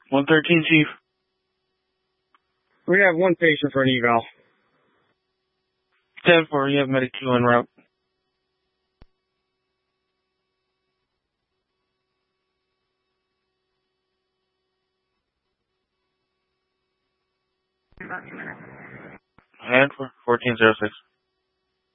113, Chief. We have one patient for an eval. 10-4, you have medic 2 en route. And for 1406.